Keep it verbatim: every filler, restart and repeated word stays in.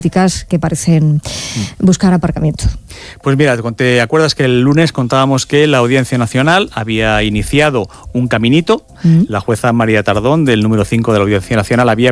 que parecen buscar aparcamiento. Pues mira, ¿te acuerdas que el lunes contábamos que la Audiencia Nacional había iniciado un caminito? Mm. La jueza María Tardón, del número cinco de la Audiencia Nacional, había